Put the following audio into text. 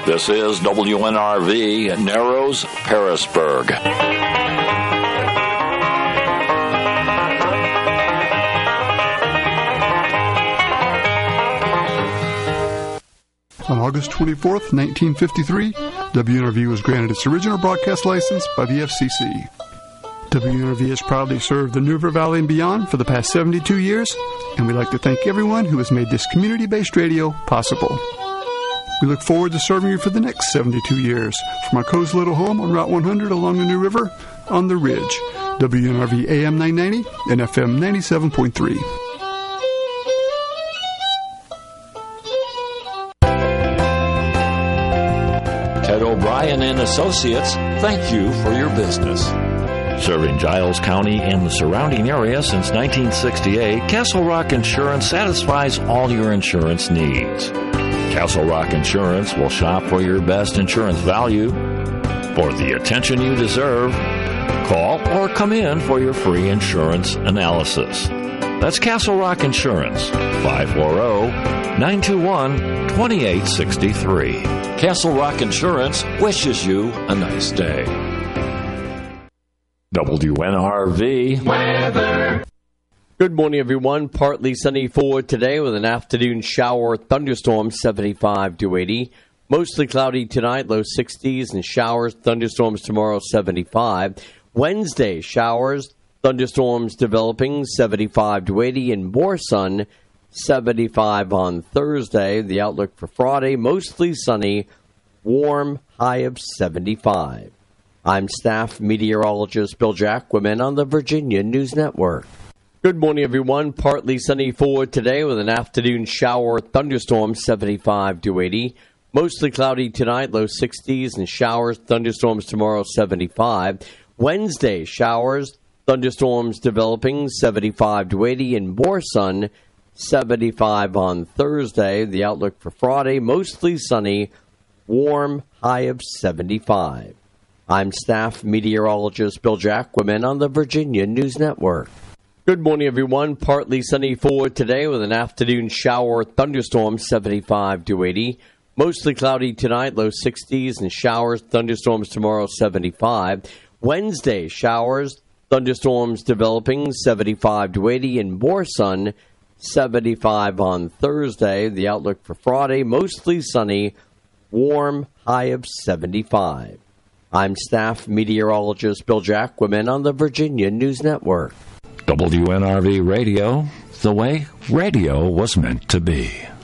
This is WNRV Narrows, Pearisburg. On August 24th, 1953, WNRV was granted its original broadcast license by the FCC. WNRV has proudly served the New River Valley and beyond for the past 72 years, and we'd like to thank everyone who has made this community-based radio possible. We look forward to serving you for the next 72 years from our cozy little home on Route 100 along the New River on the Ridge. WNRV AM 990 and FM 97.3. Ted O'Brien and Associates, thank you for your business. Serving Giles County and the surrounding area since 1968, Castle Rock Insurance satisfies all your insurance needs. Castle Rock Insurance will shop for your best insurance value. For the attention you deserve, call or come in for your free insurance analysis. That's Castle Rock Insurance, 540-921-2863. Castle Rock Insurance wishes you a nice day. WNRV weather. Good morning, everyone. Partly sunny for today with an afternoon shower thunderstorm, 75 to 80. Mostly cloudy tonight, low 60s, and showers, thunderstorms tomorrow, 75. Wednesday, showers, thunderstorms developing, 75 to 80, and more sun, 75 on Thursday. The outlook for Friday, mostly sunny, warm, high of 75. I'm staff meteorologist Bill Jacquemin on the Virginia News Network. Good morning, everyone. Partly sunny for today with an afternoon shower thunderstorm, 75 to 80. Mostly cloudy tonight, low 60s, and showers, thunderstorms tomorrow, 75. Wednesday, showers, thunderstorms developing, 75 to 80, and more sun, 75 on Thursday. The outlook for Friday, mostly sunny, warm, high of 75. I'm staff meteorologist Bill Jacquemin on the Virginia News Network. Good morning, everyone. Partly sunny for today with an afternoon shower thunderstorm, 75 to 80. Mostly cloudy tonight, low 60s, and showers, thunderstorms tomorrow, 75. Wednesday, showers, thunderstorms developing, 75 to 80, and more sun, 75 on Thursday. The outlook for Friday, mostly sunny, warm, high of 75. I'm staff meteorologist Bill Jacquemin on the Virginia News Network. WNRV Radio, the way radio was meant to be.